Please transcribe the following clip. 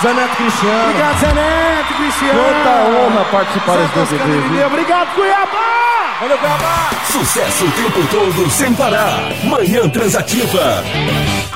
Zé Neto Cristiano. Obrigado, Zé Neto Cristiano. Quanta honra participar desse DVD. Obrigado, Cuiabá. Valeu, Cuiabá. Sucesso o tempo todo sem parar. Manhã Transativa.